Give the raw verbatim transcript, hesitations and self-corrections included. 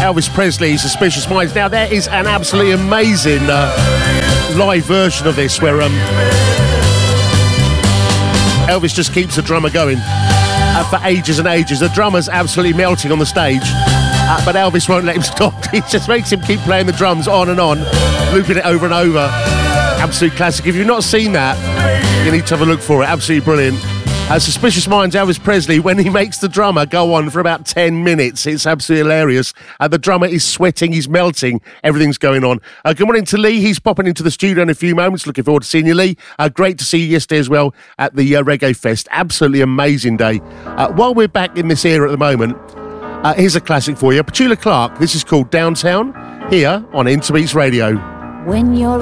Elvis Presley, Suspicious Minds. Now, there is an absolutely amazing uh, live version of this where um, Elvis just keeps the drummer going uh, for ages and ages. The drummer's absolutely melting on the stage, uh, but Elvis won't let him stop. He just makes him keep playing the drums on and on, looping it over and over. Absolute classic. If you've not seen that, you need to have a look for it. Absolutely brilliant. Uh, Suspicious Minds, Elvis Presley, when he makes the drummer go on for about ten minutes. It's absolutely hilarious. Uh, the drummer is sweating, he's melting, everything's going on. Uh, good morning to Lee. He's popping into the studio in a few moments. Looking forward to seeing you, Lee. Uh, great to see you yesterday as well at the uh, Reggae Fest. Absolutely amazing day. Uh, while we're back in this era at the moment, uh, here's a classic for you. Petula Clark, this is called Downtown, here on Interbeats Radio. When you're